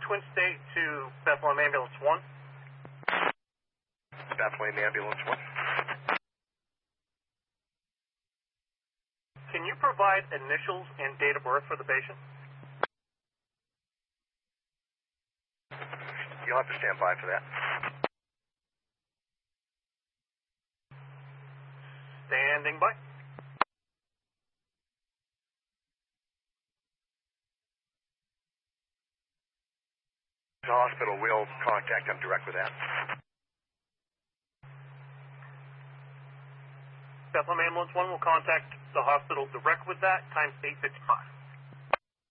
Twin State to Bethlehem Ambulance 1. Bethlehem Ambulance 1. Can you provide initials and date of birth for the patient? You'll have to stand by for that. Standing by. The hospital will contact them direct with that. Bethlehem Ambulance 1 will contact the hospital direct with that, times 8:55.